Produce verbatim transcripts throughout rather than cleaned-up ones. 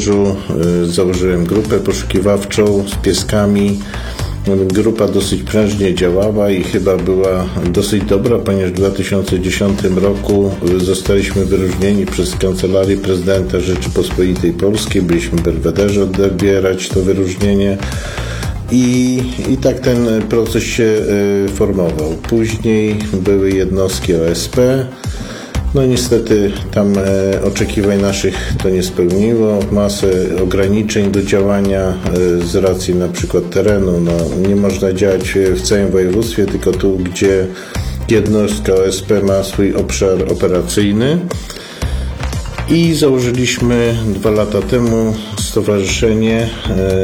Paryżu założyłem grupę poszukiwawczą z pieskami. Grupa dosyć prężnie działała i chyba była dosyć dobra, ponieważ w dwa tysiące dziesiątym roku zostaliśmy wyróżnieni przez Kancelarię Prezydenta Rzeczypospolitej Polskiej. Byliśmy w Belwederze odbierać to wyróżnienie. I, I tak ten proces się y, formował. Później były jednostki O S P. No niestety tam e, oczekiwań naszych to nie spełniło. Masę ograniczeń do działania e, z racji na przykład terenu. No, nie można działać w całym województwie, tylko tu, gdzie jednostka O S P ma swój obszar operacyjny. I założyliśmy dwa lata temu stowarzyszenie e,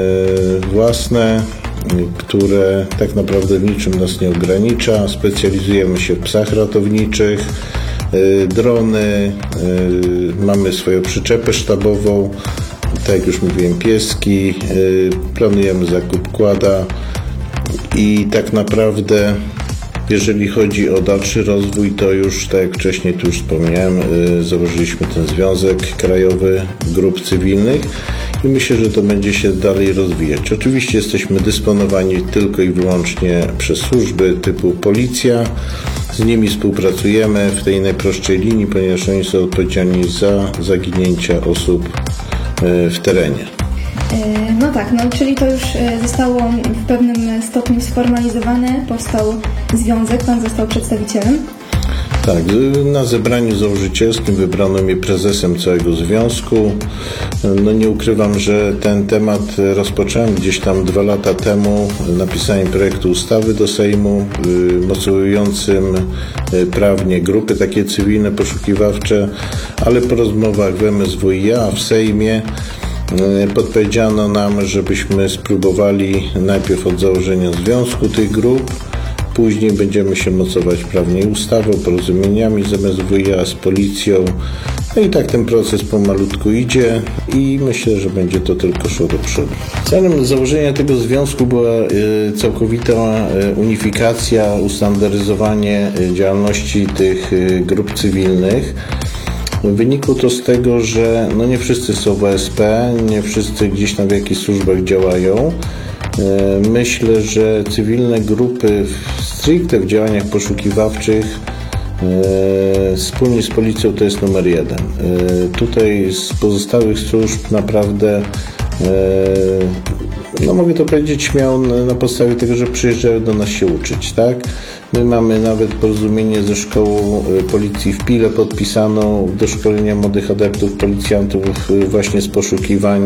własne, które tak naprawdę w niczym nas nie ogranicza. Specjalizujemy się w psach ratowniczych, e, drony, e, mamy swoją przyczepę sztabową, tak jak już mówiłem, pieski, e, planujemy zakup kłada i tak naprawdę jeżeli chodzi o dalszy rozwój, to już, tak jak wcześniej tu już wspomniałem, yy, założyliśmy ten Związek Krajowy Grup Cywilnych i myślę, że to będzie się dalej rozwijać. Oczywiście jesteśmy dysponowani tylko i wyłącznie przez służby typu policja. Z nimi współpracujemy w tej najprostszej linii, ponieważ oni są odpowiedzialni za zaginięcia osób yy, w terenie. No tak, no czyli to już zostało w pewnym stopniu sformalizowane, powstał związek, pan został przedstawicielem. Tak, na zebraniu założycielskim wybrano mnie prezesem całego związku. No nie ukrywam, że ten temat rozpocząłem gdzieś tam dwa lata temu napisaniem projektu ustawy do Sejmu mocowującym prawnie grupy takie cywilne, poszukiwawcze, ale po rozmowach w M S W i A w Sejmie podpowiedziano nam, żebyśmy spróbowali najpierw od założenia związku tych grup, później będziemy się mocować prawnie ustawą, porozumieniami z M S W i A, z policją. No i tak ten proces pomalutku idzie i myślę, że będzie to tylko szło do przodu. Celem założenia tego związku była całkowita unifikacja, ustandaryzowanie działalności tych grup cywilnych. Wynikło to z tego, że no nie wszyscy są w O S P, nie wszyscy gdzieś tam w jakichś służbach działają. Myślę, że cywilne grupy stricte w działaniach poszukiwawczych wspólnie z policją to jest numer jeden. Tutaj z pozostałych służb naprawdę, no mogę to powiedzieć śmiało, na podstawie tego, że przyjeżdżają do nas się uczyć, tak? My mamy nawet porozumienie ze szkołą policji w Pile podpisaną do szkolenia młodych adeptów, policjantów właśnie z poszukiwań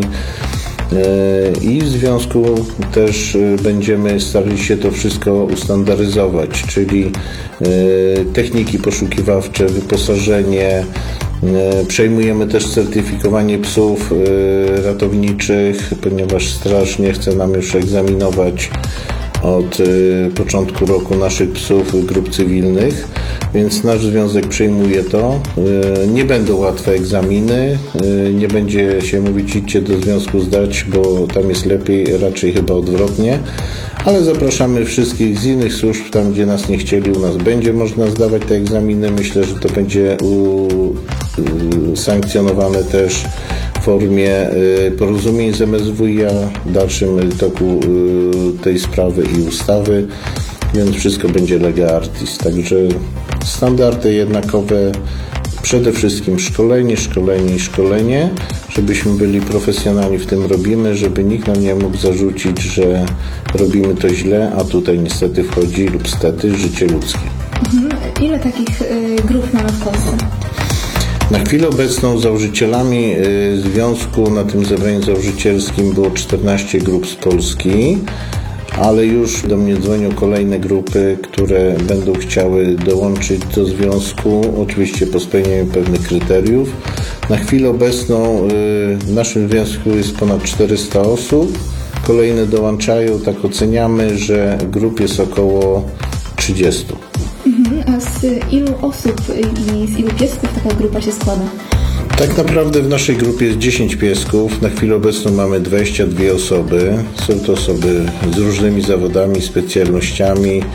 i w związku też będziemy starali się to wszystko ustandaryzować, czyli techniki poszukiwawcze, wyposażenie, przejmujemy też certyfikowanie psów ratowniczych, ponieważ straż nie chce nam już egzaminować od y, początku roku naszych psów grup cywilnych, więc nasz związek przyjmuje to. Y, nie będą łatwe egzaminy, y, nie będzie się mówić idźcie do związku zdać, bo tam jest lepiej, raczej chyba odwrotnie, ale zapraszamy wszystkich z innych służb, tam gdzie nas nie chcieli, u nas będzie można zdawać te egzaminy. Myślę, że to będzie u, y, sankcjonowane też w formie y, porozumień z M S W i A w dalszym toku y, tej sprawy i ustawy, więc wszystko będzie lega artis. Także standardy jednakowe, przede wszystkim szkolenie, szkolenie i szkolenie, żebyśmy byli profesjonalni w tym robimy, żeby nikt nam nie mógł zarzucić, że robimy to źle, a tutaj niestety wchodzi lub stety życie ludzkie. Mhm. Ile takich y, grup mamy w Polsce? Na chwilę obecną założycielami y, związku na tym zebraniu założycielskim było czternaście grup z Polski, ale już do mnie dzwonią kolejne grupy, które będą chciały dołączyć do związku, oczywiście po spełnieniu pewnych kryteriów. Na chwilę obecną y, w naszym związku jest ponad czterysta osób, kolejne dołączają, tak oceniamy, że grup jest około trzydzieści. A z ilu osób i z ilu piesków taka grupa się składa? Tak naprawdę w naszej grupie jest dziesięć piesków. Na chwilę obecną mamy dwadzieścia dwie osoby. Są to osoby z różnymi zawodami, specjalnościami.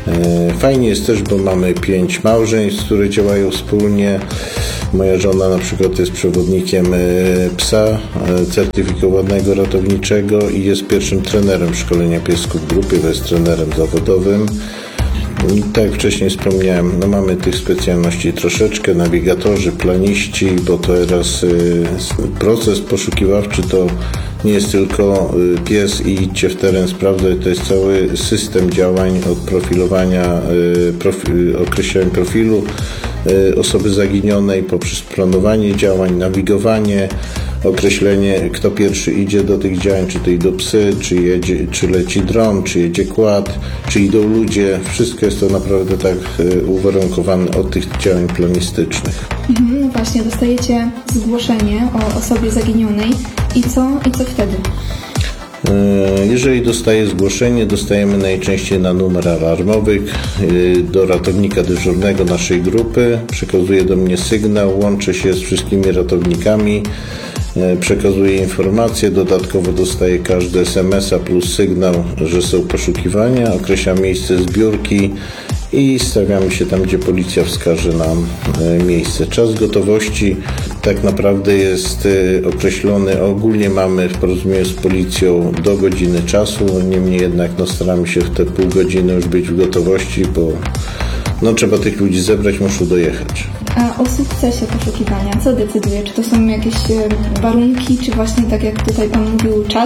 Fajnie jest też, bo mamy pięć małżeństw, które działają wspólnie. Moja żona na przykład jest przewodnikiem psa certyfikowanego ratowniczego i jest pierwszym trenerem szkolenia piesków w grupie, bo jest trenerem zawodowym. I tak jak wcześniej wspomniałem, no mamy tych specjalności troszeczkę, nawigatorzy, planiści, bo teraz y, proces poszukiwawczy to nie jest tylko y, pies i idźcie w teren sprawdzać, to jest cały system działań od profilowania, y, profi, y, określenia profilu y, osoby zaginionej poprzez planowanie działań, nawigowanie, określenie, kto pierwszy idzie do tych działań, czy to idą psy, czy, jedzie, czy leci dron, czy jedzie quad, czy idą ludzie. Wszystko jest to naprawdę tak uwarunkowane od tych działań planistycznych. Mhm, no właśnie, dostajecie zgłoszenie o osobie zaginionej i co, i co wtedy? Jeżeli dostaję zgłoszenie, dostajemy najczęściej na numer alarmowy do ratownika dyżurnego naszej grupy. Przekazuje do mnie sygnał, łączę się z wszystkimi ratownikami, przekazuję informacje, dodatkowo dostaję każdy es em es a plus sygnał, że są poszukiwania, określam miejsce zbiórki i stawiamy się tam, gdzie policja wskaże nam miejsce. Czas gotowości tak naprawdę jest określony, ogólnie mamy w porozumieniu z policją do godziny czasu, niemniej jednak no, staramy się w te pół godziny już być w gotowości, bo no, trzeba tych ludzi zebrać, muszą dojechać. A o sukcesie poszukiwania, co decyduje? Czy to są jakieś warunki, czy właśnie tak jak tutaj Pan mówił, czas?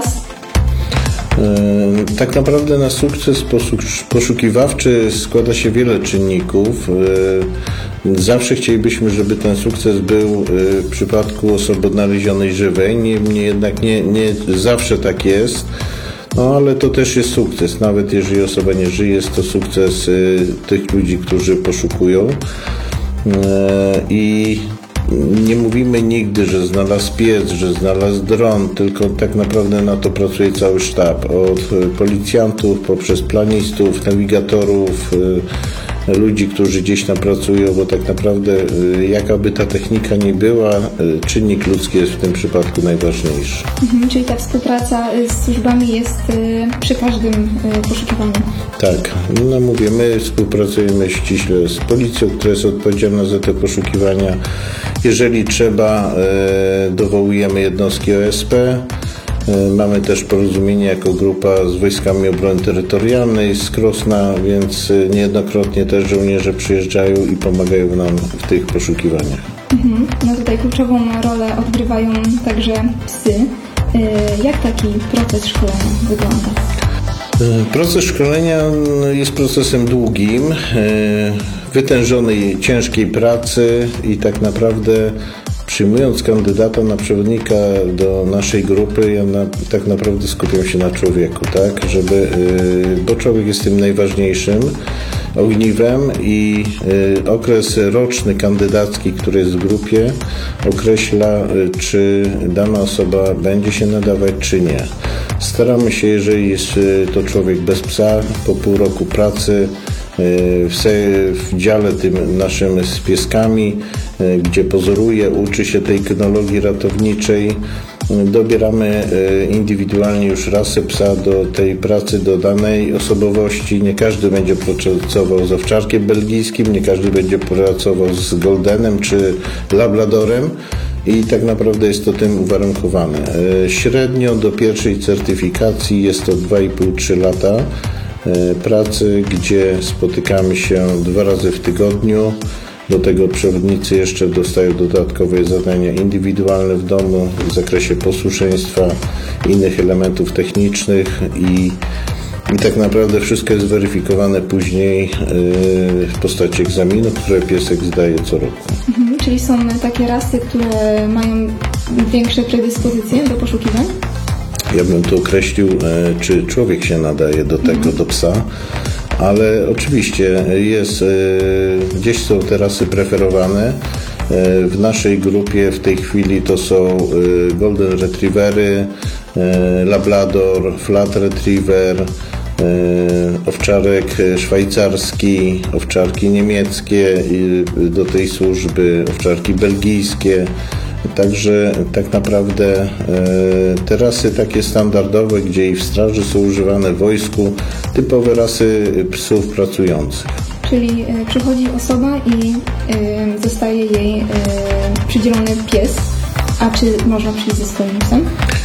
Tak naprawdę na sukces poszukiwawczy składa się wiele czynników. Zawsze chcielibyśmy, żeby ten sukces był w przypadku osoby odnalezionej żywej, niemniej jednak nie, nie zawsze tak jest. No ale to też jest sukces, nawet jeżeli osoba nie żyje, jest to sukces tych ludzi, którzy poszukują. I nie mówimy nigdy, że znalazł pies, że znalazł dron, tylko tak naprawdę na to pracuje cały sztab. Od policjantów, poprzez planistów, nawigatorów, ludzi, którzy gdzieś tam pracują, bo tak naprawdę jakaby ta technika nie była, czynnik ludzki jest w tym przypadku najważniejszy. Mhm, czyli ta współpraca z służbami jest przy każdym poszukiwaniu. Tak, no mówię, my współpracujemy ściśle z policją, która jest odpowiedzialna za te poszukiwania. Jeżeli trzeba, dowołujemy jednostki o es pe. Mamy też porozumienie jako grupa z Wojskami Obrony Terytorialnej z Krosna, więc niejednokrotnie też żołnierze przyjeżdżają i pomagają nam w tych poszukiwaniach. Mhm. No tutaj kluczową rolę odgrywają także psy. Jak taki proces szkolenia wygląda? Proces szkolenia jest procesem długim, wytężonej, ciężkiej pracy i tak naprawdę przyjmując kandydata na przewodnika do naszej grupy, ja na, tak naprawdę skupiam się na człowieku, tak, żeby, bo człowiek jest tym najważniejszym ogniwem i okres roczny kandydacki, który jest w grupie, określa, czy dana osoba będzie się nadawać, czy nie. Staramy się, jeżeli jest to człowiek bez psa, po pół roku pracy w, w dziale tym naszym z pieskami, gdzie pozoruje, uczy się tej kynologii ratowniczej, dobieramy indywidualnie już rasę psa do tej pracy, do danej osobowości. Nie każdy będzie pracował z owczarkiem belgijskim, nie każdy będzie pracował z goldenem czy labradorem. I tak naprawdę jest to tym uwarunkowane. Średnio do pierwszej certyfikacji jest to dwa i pół do trzech lata pracy, gdzie spotykamy się dwa razy w tygodniu. Do tego przewodnicy jeszcze dostają dodatkowe zadania indywidualne w domu w zakresie posłuszeństwa, innych elementów technicznych i, i tak naprawdę wszystko jest weryfikowane później w postaci egzaminu, które piesek zdaje co roku. Mhm, czyli są takie rasy, które mają większe predyspozycje do poszukiwań? Ja bym tu określił, czy człowiek się nadaje do tego, mhm. do psa, ale oczywiście jest, gdzieś są te rasy preferowane. W naszej grupie w tej chwili to są Golden Retrievery, Labrador, Flat Retriever, owczarek szwajcarski, owczarki niemieckie do tej służby, owczarki belgijskie, Także tak naprawdę e, te rasy takie standardowe, gdzie i w straży są używane w wojsku, typowe rasy psów pracujących. Czyli e, przychodzi osoba i e, zostaje jej e, przydzielony pies. A czy można przyjść ze swoim psem?